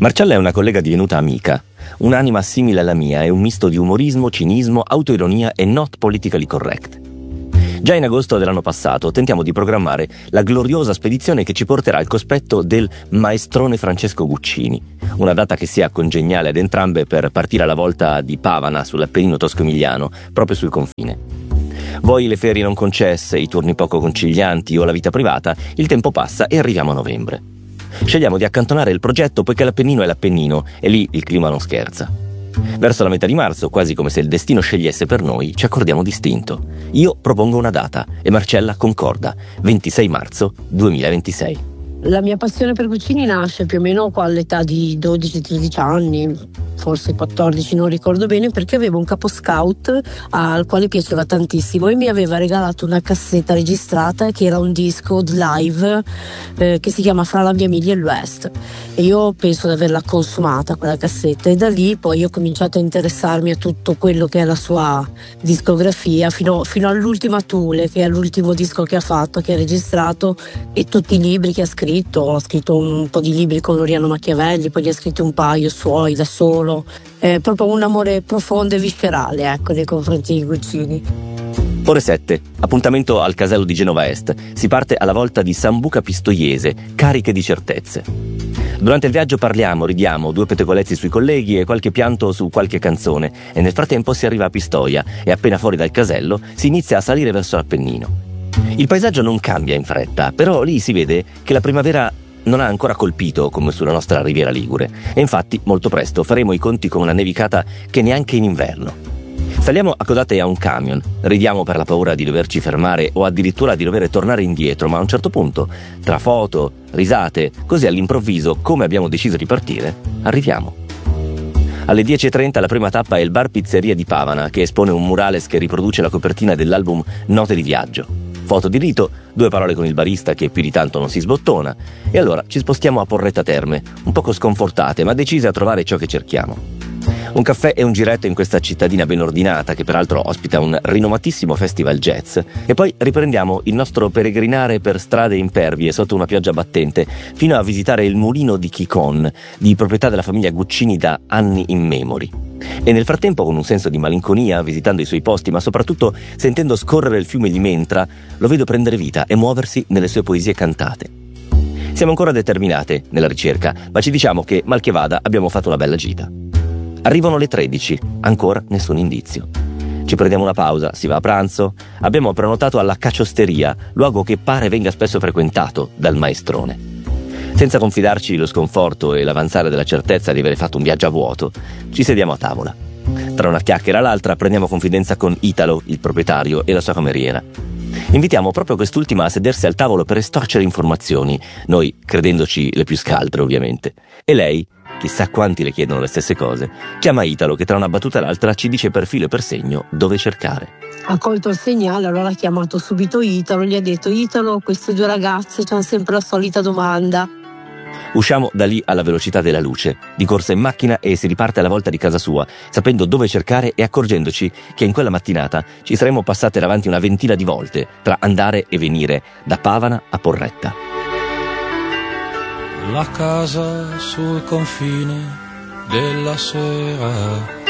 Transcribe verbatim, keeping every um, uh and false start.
Marcella è una collega divenuta amica, un'anima simile alla mia, è un misto di umorismo, cinismo, autoironia e not politically correct. Già in agosto dell'anno passato tentiamo di programmare la gloriosa spedizione che ci porterà al cospetto del maestrone Francesco Guccini, una data che sia congeniale ad entrambe per partire alla volta di Pavana sull'Appennino tosco-emiliano, proprio sul confine. Voi le ferie non concesse, i turni poco concilianti o la vita privata, il tempo passa e arriviamo a novembre. Scegliamo di accantonare il progetto poiché l'Appennino è l'Appennino e lì il clima non scherza. Verso la metà di marzo, quasi come se il destino scegliesse per noi, ci accordiamo distinto. Io propongo una data e Marcella concorda, ventisei marzo duemilaventisei. La mia passione per Guccini nasce più o meno all'età di dodici tredici anni, forse quattordici, non ricordo bene, perché avevo un capo scout al quale piaceva tantissimo e mi aveva regalato una cassetta registrata che era un disco live eh, che si chiama Fra la mia Emilia e l'Ouest, e io penso di averla consumata quella cassetta, e da lì poi ho cominciato a interessarmi a tutto quello che è la sua discografia fino, fino all'ultima Thule, che è l'ultimo disco che ha fatto, che ha registrato, e tutti i libri che ha scritto. Ha scritto un po' di libri con Oriano Machiavelli, poi gli ha scritto un paio suoi da solo. È proprio un amore profondo e viscerale, ecco, nei confronti di Guccini. Ore sette, appuntamento al casello di Genova Est. Si parte alla volta di Sambuca Pistoiese, cariche di certezze. Durante il viaggio parliamo, ridiamo, due pettegolezzi sui colleghi e qualche pianto su qualche canzone, e nel frattempo si arriva a Pistoia e appena fuori dal casello si inizia a salire verso l'Appennino. Il paesaggio non cambia in fretta, però lì si vede che la primavera non ha ancora colpito come sulla nostra riviera ligure, e infatti molto presto faremo i conti con una nevicata che neanche in inverno. Saliamo accodate a un camion, ridiamo per la paura di doverci fermare o addirittura di dover tornare indietro, ma a un certo punto, tra foto, risate, così all'improvviso, come abbiamo deciso di partire, arriviamo. Alle dieci e trenta la prima tappa è il bar pizzeria di Pavana, che espone un murales che riproduce la copertina dell'album Note di viaggio. Foto di rito, due parole con il barista che più di tanto non si sbottona, e allora ci spostiamo a Porretta Terme, un poco sconfortate ma decise a trovare ciò che cerchiamo. Un caffè e un giretto in questa cittadina ben ordinata, che peraltro ospita un rinomatissimo festival jazz, e poi riprendiamo il nostro peregrinare per strade impervie sotto una pioggia battente fino a visitare il mulino di Chicon, di proprietà della famiglia Guccini da anni immemori. E nel frattempo, con un senso di malinconia, visitando i suoi posti, ma soprattutto sentendo scorrere il fiume di Mentra, lo vedo prendere vita e muoversi nelle sue poesie cantate. Siamo ancora determinate nella ricerca, ma ci diciamo che, mal che vada, abbiamo fatto una bella gita. Arrivano le tredici, ancora nessun indizio. Ci prendiamo una pausa, si va a pranzo. Abbiamo prenotato alla Cacciosteria, luogo che pare venga spesso frequentato dal maestrone. Senza confidarci lo sconforto e l'avanzare della certezza di avere fatto un viaggio a vuoto, ci sediamo a tavola. Tra una chiacchiera e l'altra prendiamo confidenza con Italo, il proprietario, e la sua cameriera. Invitiamo proprio quest'ultima a sedersi al tavolo per estorcere informazioni, noi credendoci le più scaltre ovviamente. E lei, chissà quanti le chiedono le stesse cose, chiama Italo che tra una battuta e l'altra ci dice per filo e per segno dove cercare. Ha colto il segnale, allora ha chiamato subito Italo, gli ha detto: Italo, queste due ragazze hanno sempre la solita domanda. Usciamo da lì alla velocità della luce, di corsa in macchina, e si riparte alla volta di casa sua, sapendo dove cercare e accorgendoci che in quella mattinata ci saremmo passate davanti una ventina di volte tra andare e venire da Pavana a Porretta. La casa sul confine della sera